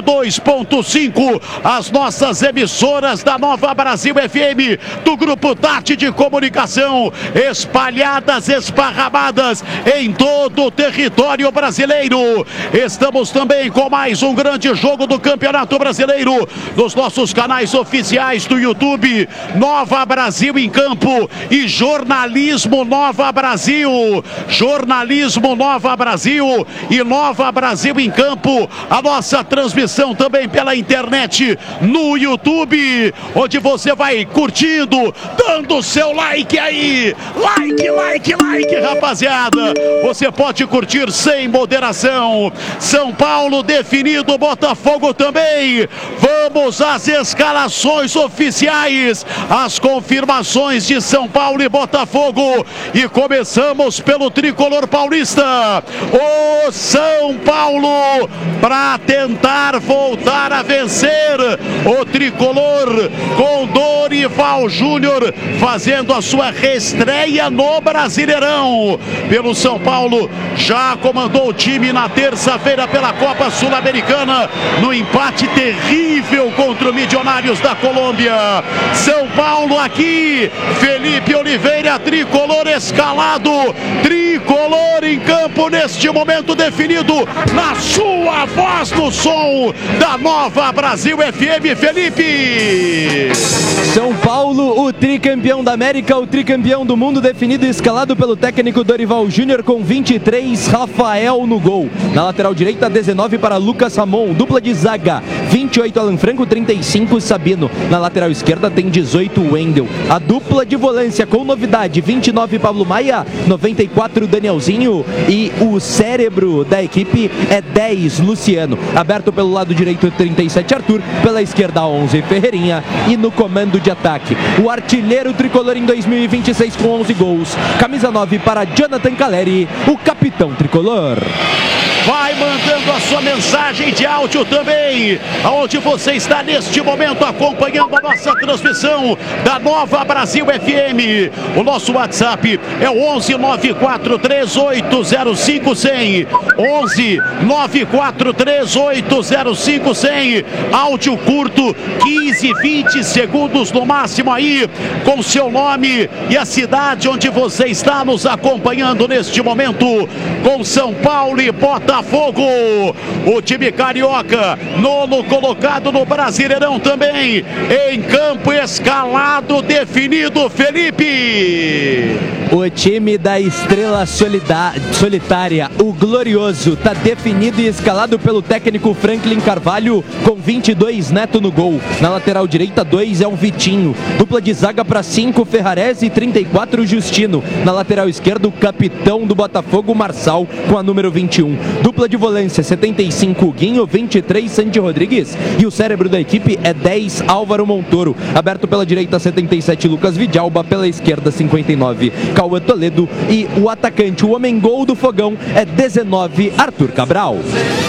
102.5. As nossas emissoras da Nova Brasil FM, do Grupo Tati de Comunicação, espalhadas, esparramadas em todo o território brasileiro. Estamos também com mais um grande jogo do Campeonato Brasileiro nos nossos canais oficiais do YouTube, Nova Brasil em Campo e Jornalismo Nova Brasil. Jornalismo Nova Brasil e Nova Brasil em Campo. A nossa transmissão também pela internet no YouTube, onde você vai curtindo, dando o seu like aí. Like, rapaziada. Você pode curtir sem moderação. São Paulo definido, Botafogo também. Vamos às escalações oficiais, as confirmações de São Paulo e Botafogo. E começamos pelo tricolor paulista. O São Paulo, para tentar voltar a vencer. O tricolor com Dorival Júnior fazendo a sua reestreia no Brasileirão. Pelo São Paulo, já comandou o time na terça-feira pela Copa Sul-Americana, no empate terrível contra o Milionários da Colômbia. São Paulo aqui, Felipe Oliveira, tricolor escalado, tricolor em campo neste momento definido, na sua voz no som da Nova Brasil FM, Felipe. São Paulo, o tricampeão da América, o tricampeão do mundo, definido e escalado pelo técnico Dorival Júnior com 23, Rafael no gol. Na lateral direita, 19 para Lucas Ramon, dupla de zaga, 28 Alan Franco, 35 Sabino. Na lateral esquerda tem 18 Wendel. A dupla de volância com novidade, 29 Pablo Maia, 94 Danielzinho e o cérebro da equipe é 10 Luciano. Aberto pelo lado direito, 37 Arthur, pela esquerda 11 Ferreirinha e no comando de ataque, o artilheiro tricolor em 2026 com 11 gols, camisa 9 para Jonathan Caleri, o capitão tricolor. Vai mandando a sua mensagem de áudio também, aonde você está neste momento acompanhando a nossa transmissão da Nova Brasil FM. O nosso WhatsApp é o 11 943805100. 11 943805100. Áudio curto, 15, 20 segundos no máximo aí, com seu nome e a cidade onde você está nos acompanhando neste momento, com São Paulo e Botafogo. O time carioca, nono colocado no Brasileirão também, em campo escalado, definido, Felipe. O time da estrela solitária, o glorioso, tá definido e escalado pelo técnico Franklin Carvalho com 22 Neto no gol. Na lateral direita, 2 é um Vitinho. Dupla de zaga para 5 Ferrarese e 34 Justino. Na lateral esquerda, o capitão do Botafogo, Marçal, com a número 21. Dupla de volância, 75 Guinho, 23 Sandy Rodrigues. E o cérebro da equipe é 10 Álvaro Montoro. Aberto pela direita, 77 Lucas Vidalba. Pela esquerda, 59 Cauã Toledo. E o atacante, o homem gol do Fogão, é 19 Arthur Cabral.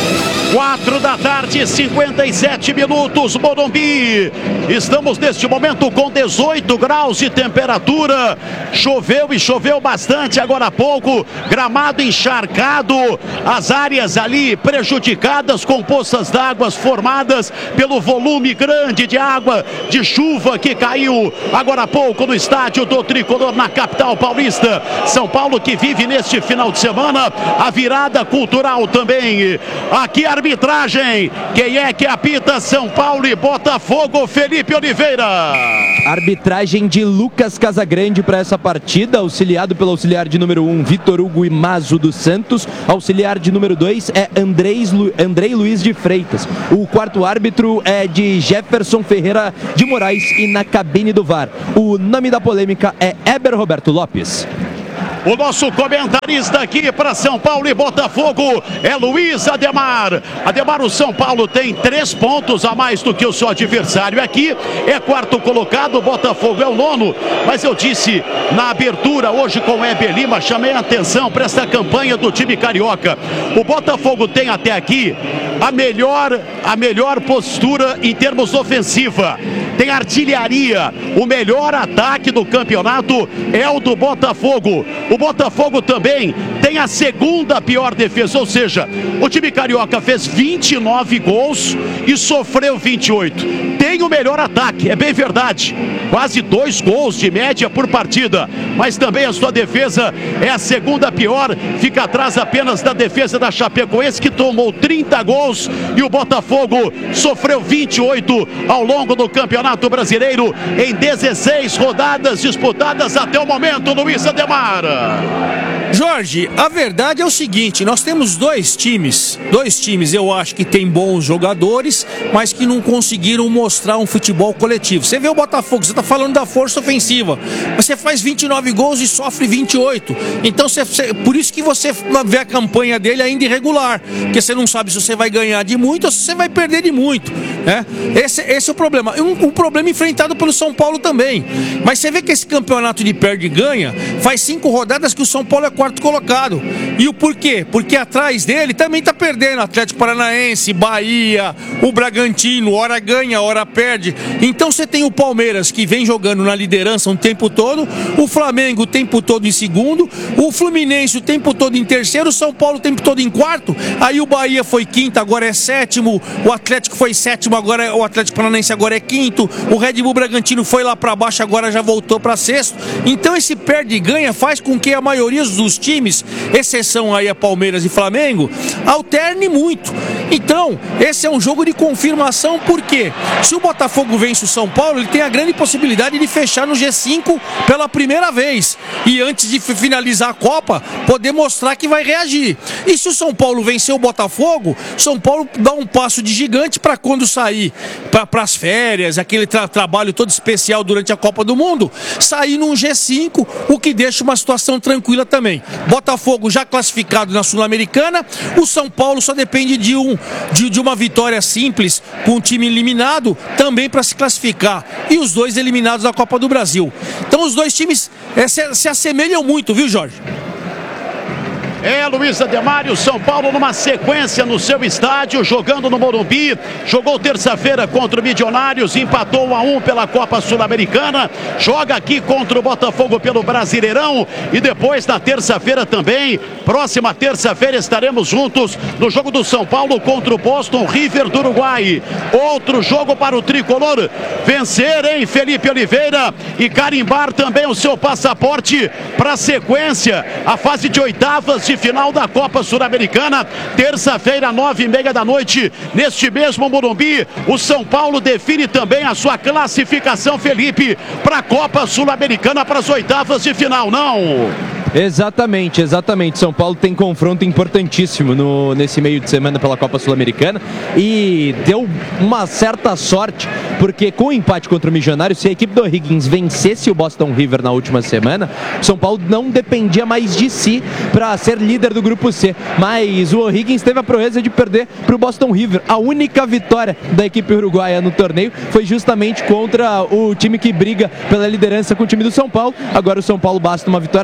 4 da tarde, 57 minutos, Morumbi. Estamos neste momento com 18 graus de temperatura. Choveu e choveu bastante agora há pouco. Gramado encharcado, as áreas ali prejudicadas com poças d'água formadas pelo volume grande de água, de chuva que caiu agora há pouco no estádio do Tricolor na capital paulista. São Paulo que vive neste final de semana a virada cultural também. Aqui a arbitragem, quem é que apita? São Paulo e Botafogo, Felipe Oliveira. Arbitragem de Lucas Casagrande para essa partida, auxiliado pelo auxiliar de número 1, Vitor Hugo Imazo dos Santos. Auxiliar de número 2 é Andrei Luiz de Freitas. O quarto árbitro é de Jefferson Ferreira de Moraes e na cabine do VAR, o nome da polêmica é Eber Roberto Lopes. O nosso comentarista aqui para São Paulo e Botafogo é Luiz Ademar. Ademar, o São Paulo tem 3 pontos a mais do que o seu adversário aqui. É quarto colocado, o Botafogo é o 9º. Mas eu disse na abertura hoje com o Heber Lima, chamei a atenção para essa campanha do time carioca. O Botafogo tem até aqui a melhor postura em termos ofensiva. Tem artilharia. O melhor ataque do campeonato é o do Botafogo. O Botafogo também tem a segunda pior defesa, ou seja, o time carioca fez 29 gols e sofreu 28. Tem o melhor ataque, é bem verdade. Quase 2 gols de média por partida, mas também a sua defesa é a segunda pior, fica atrás apenas da defesa da Chapecoense, que tomou 30 gols, e o Botafogo sofreu 28 ao longo do Campeonato Brasileiro em 16 rodadas disputadas até o momento, Luiz Ademar. Jorge, a verdade é o seguinte, nós temos dois times, eu acho que tem bons jogadores, mas que não conseguiram mostrar um futebol coletivo. Você vê o Botafogo, você está falando da força ofensiva, mas você faz 29 gols e sofre 28, então por isso que você vê a campanha dele ainda irregular, porque você não sabe se você vai ganhar de muito ou se você vai perder de muito, né? Esse é o problema, um problema enfrentado pelo São Paulo também, mas você vê que esse campeonato de perde e ganha, faz 5 rodadas que o São Paulo é quarto colocado. E o porquê? Porque atrás dele também tá perdendo Atlético Paranaense, Bahia, o Bragantino, hora ganha, hora perde. Então você tem o Palmeiras que vem jogando na liderança o tempo todo, o Flamengo o tempo todo em segundo, o Fluminense o tempo todo em terceiro, o São Paulo o tempo todo em quarto, aí o Bahia foi quinto, agora é sétimo, o Atlético foi sétimo, agora o Atlético Paranaense agora é quinto, o Red Bull Bragantino foi lá pra baixo, agora já voltou pra sexto. Então esse perde e ganha faz com que a maioria dos times, exceção aí a Palmeiras e Flamengo, alterne muito. Então, esse é um jogo de confirmação, porque se o Botafogo vence o São Paulo, ele tem a grande possibilidade de fechar no G5 pela primeira vez. E antes de finalizar a Copa, poder mostrar que vai reagir. E se o São Paulo vencer o Botafogo, São Paulo dá um passo de gigante para quando sair para as férias, aquele trabalho todo especial durante a Copa do Mundo, sair num G5, o que deixa uma situação tranquila também. Botafogo já classificado na Sul-Americana, o São Paulo só depende de uma vitória simples com o time eliminado também para se classificar, e os dois eliminados da Copa do Brasil. Então os dois times se assemelham muito, viu, Jorge? É, Luiz Ademar, o São Paulo numa sequência no seu estádio, jogando no Morumbi, jogou terça-feira contra o Milionários, empatou 1-1 pela Copa Sul-Americana, joga aqui contra o Botafogo pelo Brasileirão, e depois na terça-feira também, próxima terça-feira estaremos juntos no jogo do São Paulo contra o Boston River do Uruguai. Outro jogo para o Tricolor vencer, hein, Felipe Oliveira, e carimbar também o seu passaporte para a sequência, a fase de oitavas de final da Copa Sul-Americana, terça-feira, 9h30 da noite, neste mesmo Morumbi. O São Paulo define também a sua classificação, Felipe, para a Copa Sul-Americana, para as oitavas de final, não? Exatamente. São Paulo tem confronto importantíssimo nesse meio de semana pela Copa Sul-Americana, e deu uma certa sorte, porque com o empate contra o Milionário, se a equipe do O'Higgins vencesse o Boston River na última semana, o São Paulo não dependia mais de si para ser líder do grupo C, mas o O'Higgins teve a proeza de perder para o Boston River. A única vitória da equipe uruguaia no torneio foi justamente contra o time que briga pela liderança com o time do São Paulo. Agora o São Paulo basta uma vitória simples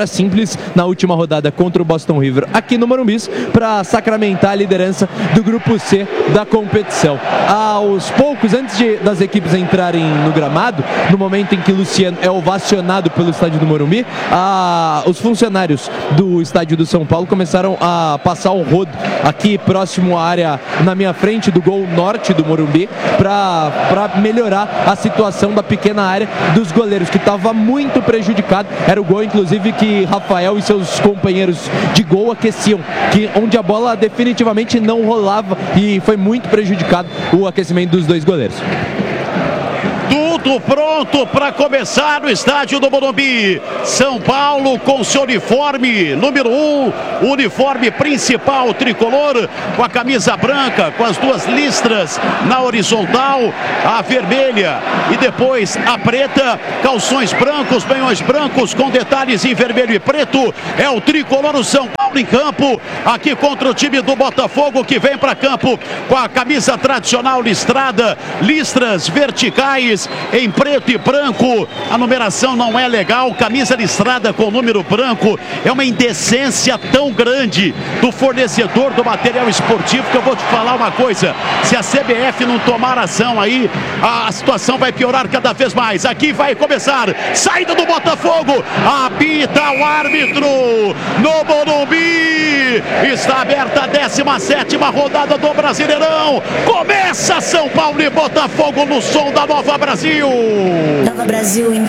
simples na última rodada contra o Boston River aqui no Morumbi para sacramentar a liderança do grupo C da competição. Aos poucos, antes das equipes entrarem no gramado, no momento em que Luciano é ovacionado pelo estádio do Morumbi, os funcionários do estádio do São Paulo começaram a passar um rodo aqui próximo à área, na minha frente do gol norte do Morumbi, para melhorar a situação da pequena área dos goleiros, que estava muito prejudicado. Era o gol, inclusive, que Rafael e seus companheiros de gol aqueciam, onde a bola definitivamente não rolava e foi muito prejudicado o aquecimento dos dois goleiros. Tudo pronto para começar no estádio do Morumbi. São Paulo com seu uniforme número 1, o uniforme principal tricolor, com a camisa branca, com as duas listras na horizontal, a vermelha e depois a preta, calções brancos, meiões brancos com detalhes em vermelho e preto. É o tricolor, o São Paulo em campo, aqui contra o time do Botafogo, que vem para campo com a camisa tradicional listrada, listras verticais em preto e branco. A numeração não é legal, camisa listrada com número branco. É uma indecência tão grande do fornecedor do material esportivo que eu vou te falar uma coisa: se a CBF não tomar ação aí, a situação vai piorar cada vez mais. Aqui vai começar, saída do Botafogo, apita o árbitro no Morumbi. Está aberta a 17ª rodada do Brasileirão. Começa São Paulo e Botafogo no som da Nova Brasil. Nova Brasil em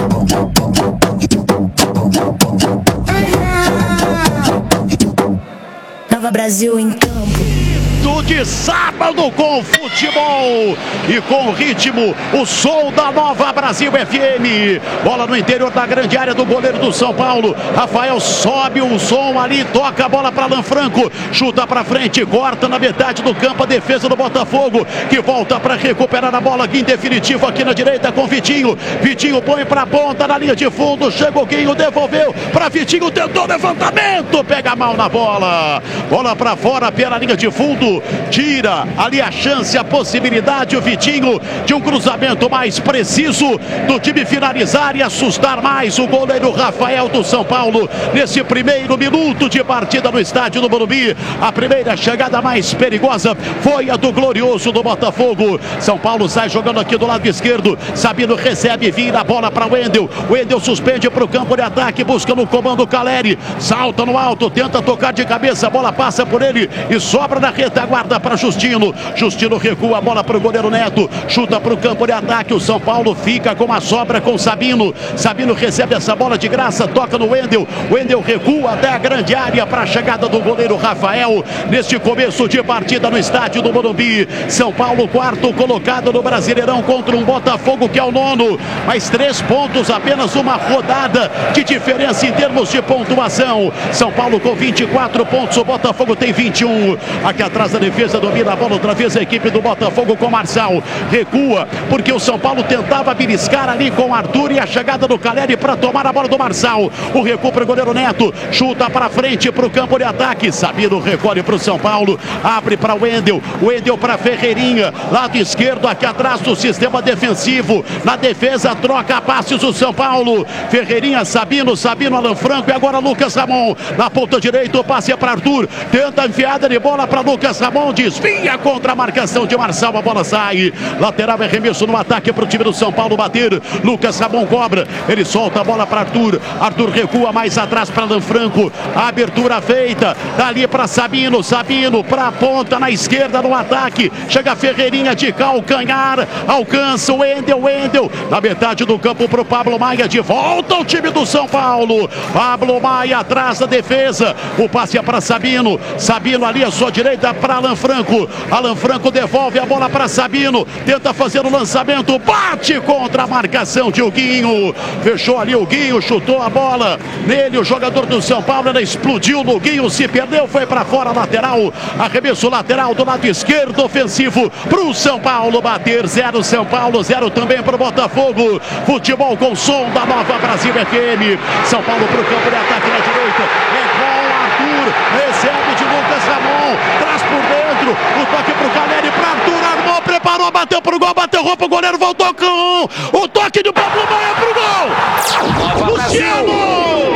Nova Brasil em campo. De sábado com futebol e com ritmo, o som da Nova Brasil FM. Bola no interior da grande área do goleiro do São Paulo. Rafael sobe o som ali, toca a bola para Alan Franco, chuta para frente, corta na metade do campo a defesa do Botafogo, que volta para recuperar a bola em definitivo aqui na direita com Vitinho. Vitinho põe para a ponta na linha de fundo, chega o Guinho, devolveu para Vitinho, tentou levantamento, pega mal na bola, bola para fora pela linha de fundo. Tira ali a chance, a possibilidade, o Vitinho, de um cruzamento mais preciso do time finalizar e assustar mais o goleiro Rafael do São Paulo nesse primeiro minuto de partida no estádio do Morumbi. A primeira chegada mais perigosa foi a do glorioso do Botafogo. São Paulo sai jogando aqui do lado esquerdo, Sabino recebe, vira a bola para o Wendel. O Wendel suspende para o campo de ataque, busca no comando o Caleri, salta no alto, tenta tocar de cabeça, a bola passa por ele e sobra na retaguarda para Justino. Justino recua a bola para o goleiro Neto, chuta para o campo de ataque. O São Paulo fica com a sobra com Sabino. Sabino recebe essa bola de graça, toca no Wendel. Wendel recua até a grande área para a chegada do goleiro Rafael neste começo de partida no estádio do Morumbi. São Paulo, quarto colocado no Brasileirão contra um Botafogo que é o 9º, mais 3 pontos, apenas uma rodada de diferença em termos de pontuação. São Paulo com 24 pontos, o Botafogo tem 21. Aqui atrás da defesa domina a bola outra vez a equipe do Botafogo com Marçal. Recua porque o São Paulo tentava beliscar ali com Arthur e a chegada do Caleri para tomar a bola do Marçal. O recuo para o goleiro Neto, chuta para frente para o campo de ataque. Sabino recolhe para o São Paulo, abre para o Wendel. Wendel para Ferreirinha, lado esquerdo aqui atrás do sistema defensivo. Na defesa troca passes o São Paulo. Ferreirinha, Sabino, Alan Franco e agora Lucas Ramon. Na ponta direita o passe é para Arthur, tenta a enfiada de bola para Lucas Ramon, desvia contra a marcação de Marçal, a bola sai. Lateral é remesso no ataque para o time do São Paulo bater. Lucas Ramon cobra, ele solta a bola para Arthur. Arthur recua mais atrás para Alan Franco. A abertura feita, dali para Sabino para a ponta na esquerda no ataque. Chega Ferreirinha de calcanhar, alcança o Wendel na metade do campo para o Pablo Maia, de volta ao time do São Paulo. Pablo Maia atrás da defesa, o passe é para Sabino ali à sua direita para Alan Franco devolve a bola para Sabino, tenta fazer o lançamento, bate contra a marcação de Guinho, fechou ali o Guinho, chutou a bola nele, o jogador do São Paulo, ela explodiu no Guinho, se perdeu, foi para fora, lateral, arremesso lateral do lado esquerdo, ofensivo para o São Paulo bater. 0 São Paulo, 0 também para o Botafogo. Futebol com som da Nova Brasil FM. São Paulo para o campo de ataque na direita, é com Arthur, recebe de Lucas Ramon, traz por dentro, o toque para o Caleri, para Arthur, armou, preparou, bateu pro gol, bateu roupa, o goleiro voltou com o toque do Pablo Maia pro gol. Luciano!